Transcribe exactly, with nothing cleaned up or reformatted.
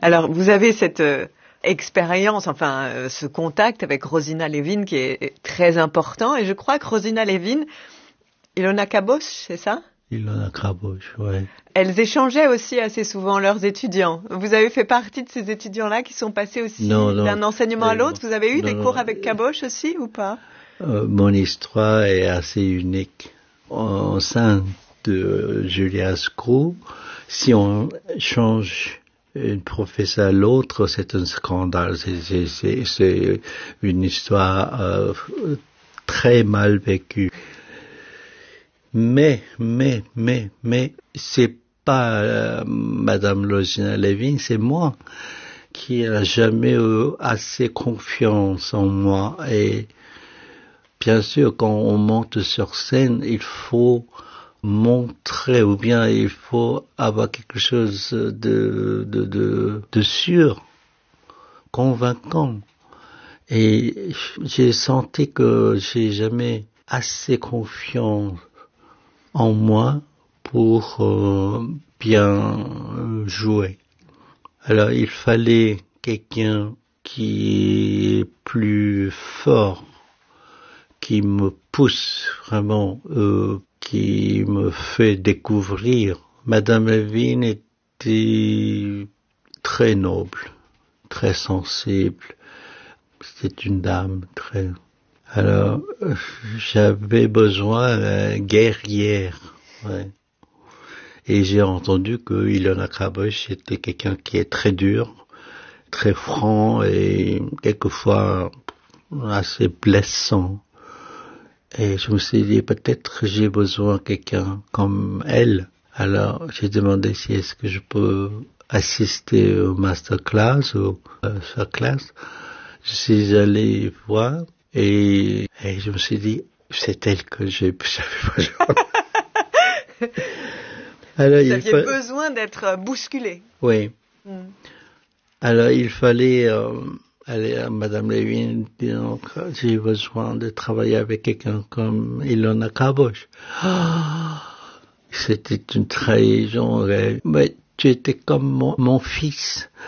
Alors, vous avez cette euh, expérience, enfin, euh, ce contact avec Rosina Levin qui est, est très important. Et je crois que Rosina Levin, Ilona Cabos, c'est ça? Ilona Cabos, ouais. Elles échangeaient aussi assez souvent leurs étudiants. Vous avez fait partie de ces étudiants-là qui sont passés aussi non, non, d'un enseignement à l'autre. Vous avez eu non, des cours avec Cabos aussi ou pas? euh, Mon histoire est assez unique. Au sein de Julia Screw, si on change une professeure à l'autre, c'est un scandale. C'est, c'est, c'est, c'est une histoire euh, très mal vécue. Mais, mais, mais, mais, c'est pas euh, Madame Rosina Levin, c'est moi qui n'a jamais eu assez confiance en moi. Et bien sûr, quand on monte sur scène, il faut montrer, ou bien il faut avoir quelque chose de, de, de, de sûr, convaincant. Et j'ai senti que j'ai jamais assez confiance en moi pour euh, bien jouer. Alors il fallait quelqu'un qui est plus fort, qui me pousse vraiment, euh, qui me fait découvrir. Madame Levin était très noble, très sensible. C'était une dame très... Alors, j'avais besoin d'une guerrière, ouais. Et j'ai entendu que Ilona Cabos était quelqu'un qui est très dur, très franc et quelquefois assez blessant. Et je me suis dit, peut-être j'ai besoin de quelqu'un comme elle. Alors, j'ai demandé si est-ce que je peux assister au masterclass ou à sa classe. Je suis allé voir et, et je me suis dit, c'est elle que j'ai j'avais besoin. Alors, Vous il aviez fa... besoin d'être bousculé. Oui. Mm. Alors, il fallait euh, aller à Madame Levin, donc j'ai besoin de travailler avec quelqu'un comme Ilona Cabos. Oh, c'était une trahison. Mais tu étais comme mon, mon fils.